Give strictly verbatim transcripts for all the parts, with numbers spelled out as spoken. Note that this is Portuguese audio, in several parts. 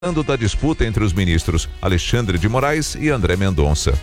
da disputa entre os ministros Alexandre de Moraes e André Mendonça.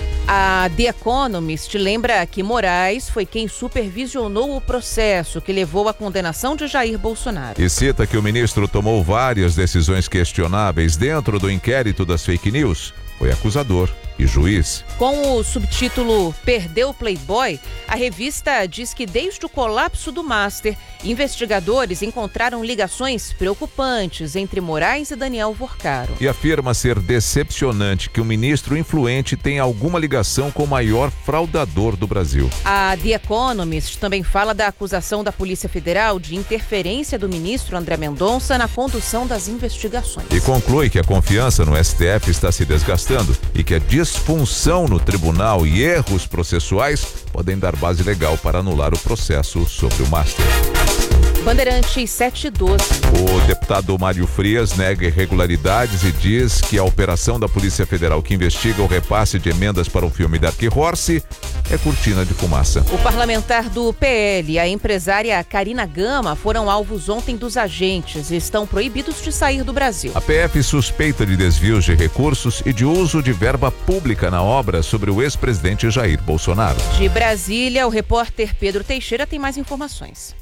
A The Economist lembra que Moraes foi quem supervisionou o processo que levou à condenação de Jair Bolsonaro. E cita que o ministro tomou várias decisões questionáveis dentro do inquérito das fake news. Foi acusador e juiz. Com o subtítulo Perdeu Playboy, a revista diz que desde o colapso do Master, investigadores encontraram ligações preocupantes entre Moraes e Daniel Vorcaro. E afirma ser decepcionante que um ministro influente tenha alguma ligação com o maior fraudador do Brasil. A The Economist também fala da acusação da Polícia Federal de interferência do ministro André Mendonça na condução das investigações. E conclui que a confiança no S T F está se desgastando e que a disfunção no tribunal e erros processuais podem dar base legal para anular o processo sobre o Master. Bandeirantes sete e doze. O deputado Mário Frias nega irregularidades e diz que a operação da Polícia Federal que investiga o repasse de emendas para o filme Dark Horse é cortina de fumaça. O parlamentar do P L e a empresária Karina Gama foram alvos ontem dos agentes e estão proibidos de sair do Brasil. A P F suspeita de desvios de recursos e de uso de verba pública na obra sobre o ex-presidente Jair Bolsonaro. De Brasília, o repórter Pedro Teixeira tem mais informações.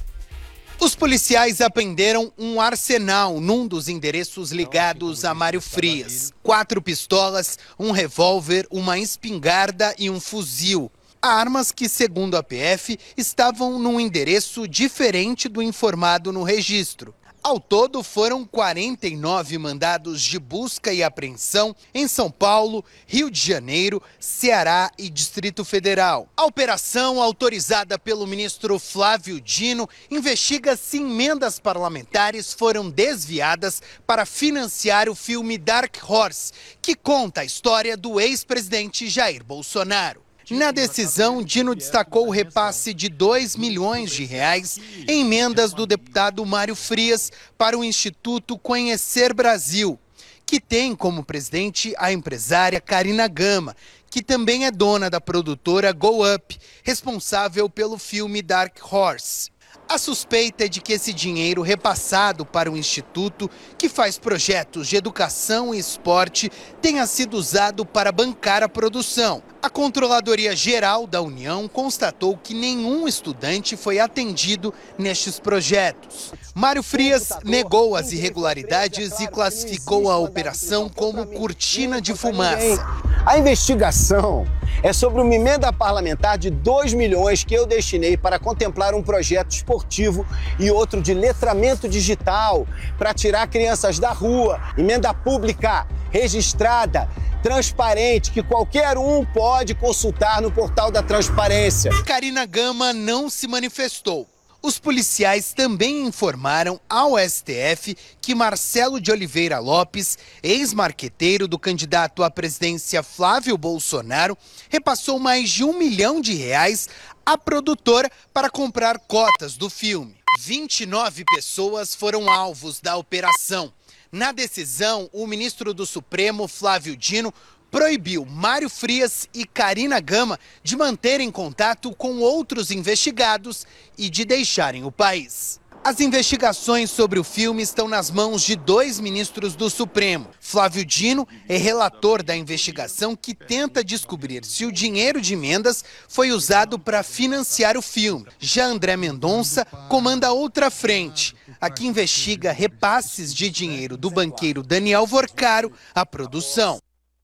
Os policiais apreenderam um arsenal num dos endereços ligados a Mário Frias. Quatro pistolas, um revólver, uma espingarda e um fuzil. Armas que, segundo a P F, estavam num endereço diferente do informado no registro. Ao todo, foram quarenta e nove mandados de busca e apreensão em São Paulo, Rio de Janeiro, Ceará e Distrito Federal. A operação, autorizada pelo ministro Flávio Dino, investiga se emendas parlamentares foram desviadas para financiar o filme Dark Horse, que conta a história do ex-presidente Jair Bolsonaro. Na decisão, Dino destacou o repasse de dois milhões de reais em emendas do deputado Mário Frias para o Instituto Conhecer Brasil, que tem como presidente a empresária Karina Gama, que também é dona da produtora Go Up, responsável pelo filme Dark Horse. A suspeita é de que esse dinheiro repassado para o Instituto, que faz projetos de educação e esporte, tenha sido usado para bancar a produção. A Controladoria Geral da União constatou que nenhum estudante foi atendido nestes projetos. Mário Frias negou as irregularidades e classificou a operação como cortina de fumaça. A investigação é sobre uma emenda parlamentar de dois milhões que eu destinei para contemplar um projeto esportivo e outro de letramento digital para tirar crianças da rua. Emenda pública, registrada, transparente, que qualquer um pode consultar no portal da transparência. Karina Gama não se manifestou. Os policiais também informaram ao S T F que Marcelo de Oliveira Lopes, ex-marqueteiro do candidato à presidência Flávio Bolsonaro, repassou mais de um milhão de reais à produtora para comprar cotas do filme. vinte e nove pessoas foram alvos da operação. Na decisão, o ministro do Supremo, Flávio Dino, proibiu Mário Frias e Karina Gama de manterem contato com outros investigados e de deixarem o país. As investigações sobre o filme estão nas mãos de dois ministros do Supremo. Flávio Dino é relator da investigação que tenta descobrir se o dinheiro de emendas foi usado para financiar o filme. Já André Mendonça comanda outra frente, a que investiga repasses de dinheiro do banqueiro Daniel Vorcaro à produção.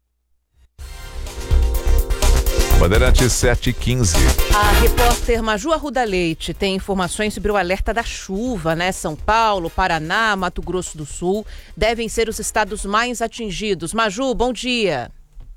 Bandeirantes sete e quinze. A repórter Maju Arruda Leite tem informações sobre o alerta da chuva, né? São Paulo, Paraná, Mato Grosso do Sul devem ser os estados mais atingidos. Maju, bom dia.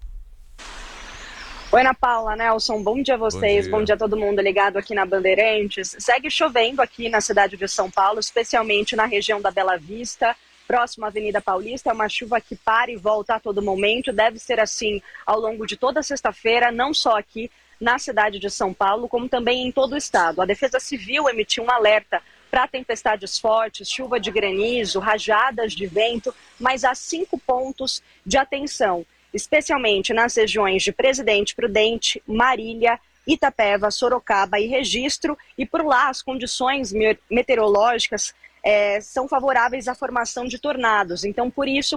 Oi, Ana Paula, Nelson, bom dia a vocês, bom dia. bom dia a todo mundo ligado aqui na Bandeirantes. Segue chovendo aqui na cidade de São Paulo, especialmente na região da Bela Vista, próximo à Avenida Paulista. É uma chuva que para e volta a todo momento, deve ser assim ao longo de toda sexta-feira, não só aqui na cidade de São Paulo, como também em todo o estado. A Defesa Civil emitiu um alerta para tempestades fortes, chuva de granizo, rajadas de vento, mas há cinco pontos de atenção, especialmente nas regiões de Presidente Prudente, Marília, Itapeva, Sorocaba e Registro, e por lá as condições meteorológicas é, são favoráveis à formação de tornados. Então, por isso,